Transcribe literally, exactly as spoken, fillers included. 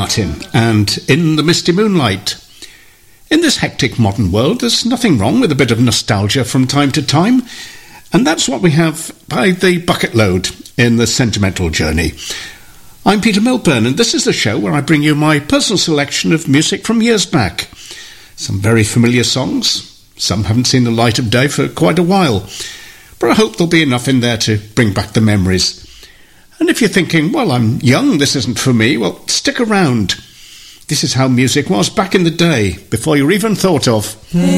Martin and In the Misty Moonlight. In this hectic modern world, there's nothing wrong with a bit of nostalgia from time to time, and that's what we have by the bucket load in the Sentimental Journey. I'm Peter Milburn, and this is the show where I bring you my personal selection of music from years back. Some very familiar songs, some haven't seen the light of day for quite a while, but I hope there'll be enough in there to bring back the memories. And if you're thinking, well, I'm young, this isn't for me, well, stick around. This is how music was back in the day, before you were even thought of.